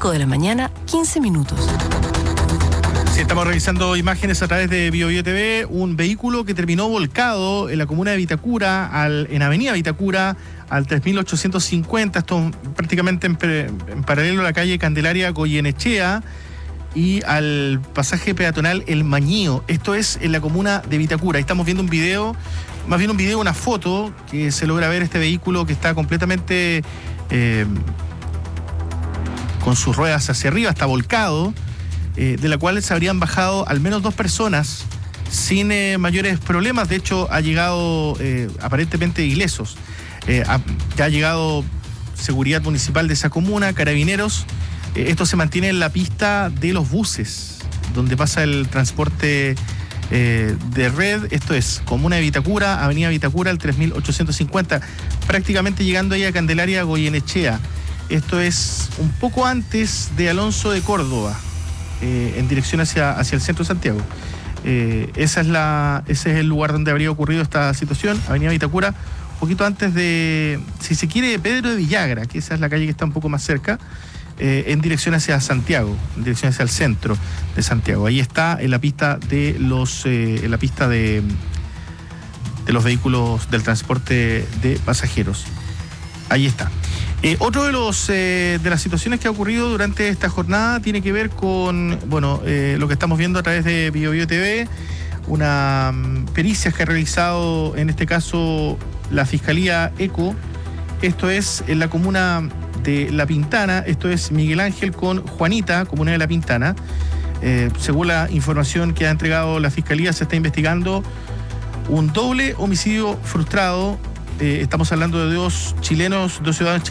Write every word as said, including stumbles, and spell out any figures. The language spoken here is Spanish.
cinco de la mañana, quince minutos. Sí, estamos revisando imágenes a través de Bio Bio T V. Un vehículo que terminó volcado en la comuna de Vitacura, al, en Avenida Vitacura, al tres mil ochocientos cincuenta. Esto prácticamente en, en paralelo a la calle Candelaria Goyenechea y al pasaje peatonal El Mañío. Esto es en la comuna de Vitacura. Ahí estamos viendo un video, más bien un video, una foto que se logra ver este vehículo que está completamente eh, con sus ruedas hacia arriba, está volcado. Eh, de la cual se habrían bajado al menos dos personas sin eh, mayores problemas. De hecho, ha llegado eh, aparentemente ilesos. Eh, ha, ya ha llegado seguridad municipal de esa comuna, carabineros. Eh, esto se mantiene en la pista de los buses, donde pasa el transporte eh, de red. Esto es comuna de Vitacura, avenida Vitacura, el tres mil ochocientos cincuenta, prácticamente llegando ahí a Candelaria Goyenechea. Esto es un poco antes de Alonso de Córdoba. Eh, en dirección hacia, hacia el centro de Santiago. Eh, esa es la, ese es el lugar donde habría ocurrido esta situación, Avenida Vitacura, un poquito antes de, si se quiere, de Pedro de Villagra, que esa es la calle que está un poco más cerca, eh, en dirección hacia Santiago, en dirección hacia el centro de Santiago. Ahí está en la pista de los, eh, en la pista de, de los vehículos del transporte de pasajeros. Ahí está. Eh, otro de los eh, de las situaciones que ha ocurrido durante esta jornada tiene que ver con, bueno, eh, lo que estamos viendo a través de Bio Bio T V, una um, pericias que ha realizado, en este caso, la Fiscalía ECO. Esto es en la comuna de La Pintana, esto es Miguel Ángel con Juanita, comuna de La Pintana. Eh, según la información que ha entregado la Fiscalía, se está investigando un doble homicidio frustrado. Eh, estamos hablando de dos chilenos, dos ciudadanos chilenos